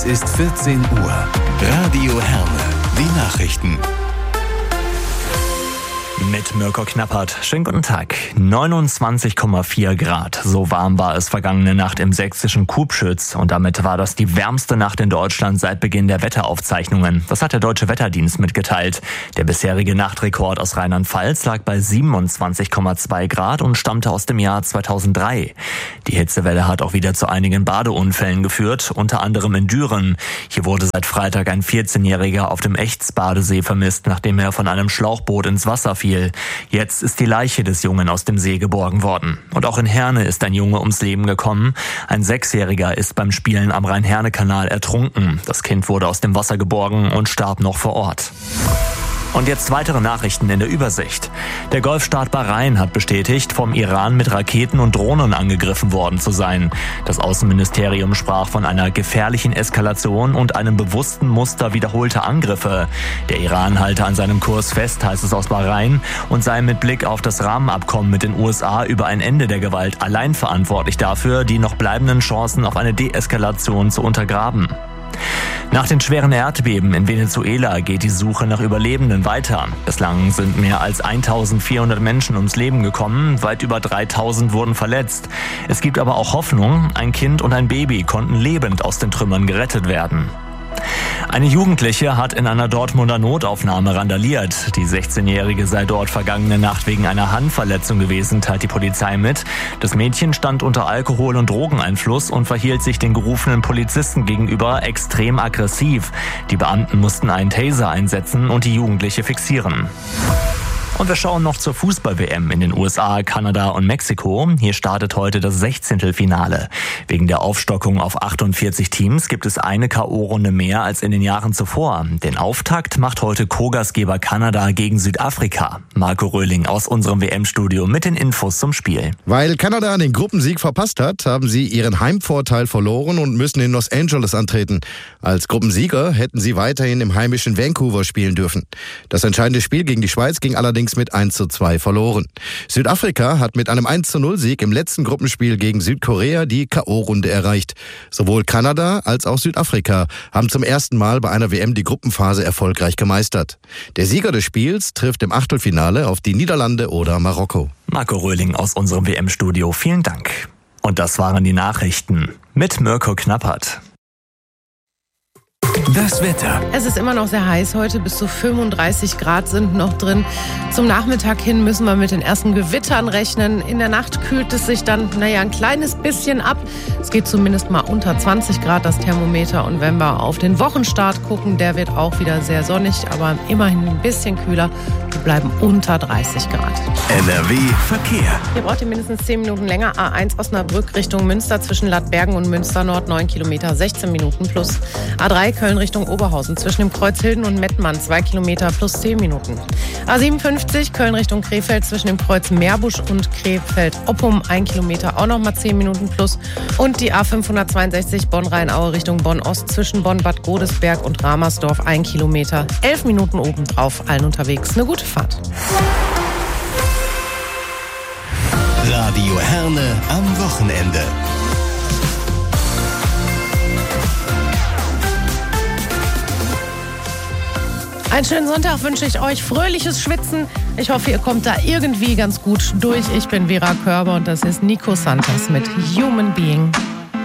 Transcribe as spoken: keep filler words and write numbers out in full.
Es ist vierzehn Uhr. Radio Herne. Die Nachrichten. Mit Mirko Knappert. Schönen guten Tag. neunundzwanzig Komma vier Grad. So warm war es vergangene Nacht im sächsischen Kubschütz. Und damit war das die wärmste Nacht in Deutschland seit Beginn der Wetteraufzeichnungen. Das hat der Deutsche Wetterdienst mitgeteilt. Der bisherige Nachtrekord aus Rheinland-Pfalz lag bei siebenundzwanzig Komma zwei Grad und stammte aus dem Jahr zweitausenddrei. Die Hitzewelle hat auch wieder zu einigen Badeunfällen geführt, unter anderem in Düren. Hier wurde seit Freitag ein vierzehnjähriger auf dem Echts-Badesee vermisst, nachdem er von einem Schlauchboot ins Wasser fiel. Jetzt ist die Leiche des Jungen aus dem See geborgen worden. Und auch in Herne ist ein Junge ums Leben gekommen. Ein Sechsjähriger ist beim Spielen am Rhein-Herne-Kanal ertrunken. Das Kind wurde aus dem Wasser geborgen und starb noch vor Ort. Und jetzt weitere Nachrichten in der Übersicht. Der Golfstaat Bahrain hat bestätigt, vom Iran mit Raketen und Drohnen angegriffen worden zu sein. Das Außenministerium sprach von einer gefährlichen Eskalation und einem bewussten Muster wiederholter Angriffe. Der Iran halte an seinem Kurs fest, heißt es aus Bahrain, und sei mit Blick auf das Rahmenabkommen mit den U S A über ein Ende der Gewalt allein verantwortlich dafür, die noch bleibenden Chancen auf eine Deeskalation zu untergraben. Nach den schweren Erdbeben in Venezuela geht die Suche nach Überlebenden weiter. Bislang sind mehr als eintausendvierhundert Menschen ums Leben gekommen, weit über dreitausend wurden verletzt. Es gibt aber auch Hoffnung, ein Kind und ein Baby konnten lebend aus den Trümmern gerettet werden. Eine Jugendliche hat in einer Dortmunder Notaufnahme randaliert. Die sechzehnjährige sei dort vergangene Nacht wegen einer Handverletzung gewesen, teilt die Polizei mit. Das Mädchen stand unter Alkohol- und Drogeneinfluss und verhielt sich den gerufenen Polizisten gegenüber extrem aggressiv. Die Beamten mussten einen Taser einsetzen und die Jugendliche fixieren. Und wir schauen noch zur Fußball-W M in den U S A, Kanada und Mexiko. Hier startet heute das Sechzehntelfinale. Wegen der Aufstockung auf achtundvierzig Teams gibt es eine K O-Runde mehr als in den Jahren zuvor. Den Auftakt macht heute Co-Gastgeber Kanada gegen Südafrika. Marco Röhling aus unserem W M-Studio mit den Infos zum Spiel. Weil Kanada den Gruppensieg verpasst hat, haben sie ihren Heimvorteil verloren und müssen in Los Angeles antreten. Als Gruppensieger hätten sie weiterhin im heimischen Vancouver spielen dürfen. Das entscheidende Spiel gegen die Schweiz ging allerdings mit eins zu zwei verloren. Südafrika hat mit einem eins zu null Sieg im letzten Gruppenspiel gegen Südkorea die K O-Runde erreicht. Sowohl Kanada als auch Südafrika haben zum ersten Mal bei einer W M die Gruppenphase erfolgreich gemeistert. Der Sieger des Spiels trifft im Achtelfinale auf die Niederlande oder Marokko. Marco Röhling aus unserem W M-Studio, vielen Dank. Und das waren die Nachrichten mit Mirko Knappert. Das Wetter. Es ist immer noch sehr heiß heute, bis zu fünfunddreißig Grad sind noch drin. Zum Nachmittag hin müssen wir mit den ersten Gewittern rechnen. In der Nacht kühlt es sich dann, naja, ein kleines bisschen ab. Es geht zumindest mal unter zwanzig Grad das Thermometer. Und wenn wir auf den Wochenstart gucken, der wird auch wieder sehr sonnig, aber immerhin ein bisschen kühler. Wir bleiben unter dreißig Grad. N R W Verkehr. Hier braucht ihr mindestens zehn Minuten länger. A eins Osnabrück Richtung Münster zwischen Lattbergen und Münster Nord, neun Kilometer, sechzehn Minuten plus. A drei Köln Richtung Oberhausen zwischen dem Kreuz Hilden und Mettmann, zwei Kilometer plus zehn Minuten. A siebenundfünfzig Köln Richtung Krefeld zwischen dem Kreuz Meerbusch und Krefeld-Oppum, ein Kilometer, auch nochmal zehn Minuten plus. Und die A fünfhundertzweiundsechzig Bonn-Rheinaue Richtung Bonn-Ost zwischen Bonn-Bad Godesberg und Ramersdorf, ein Kilometer, elf Minuten obendrauf, allen unterwegs. Eine gute Fahrt. Radio Herne am Wochenende. Einen schönen Sonntag wünsche ich euch. Fröhliches Schwitzen. Ich hoffe, ihr kommt da irgendwie ganz gut durch. Ich bin Vera Körber und das ist Nico Santos mit Human Being.